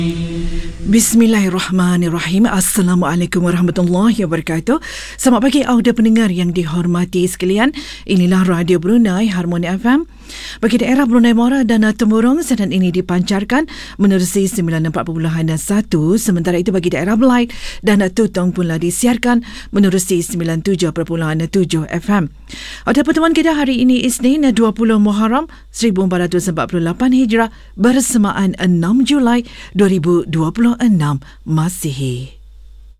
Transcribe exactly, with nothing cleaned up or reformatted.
Bismillahirrahmanirrahim. Assalamualaikum warahmatullahi wabarakatuh. Selamat pagi audio pendengar yang dihormati sekalian. Inilah Radio Brunei Harmoni F M bagi daerah Brunei Mora dan Temurong. Siaran ini dipancarkan menerusi sembilan puluh empat perpuluhan satu, sementara itu bagi daerah Belait dan Tutong pula disiarkan menerusi sembilan puluh tujuh perpuluhan tujuh F M. Pada pertemuan kita hari ini Isnin dua puluh Muharram seribu empat ratus empat puluh lapan Hijrah bersamaan enam Julai dua ribu dua puluh enam Masihi.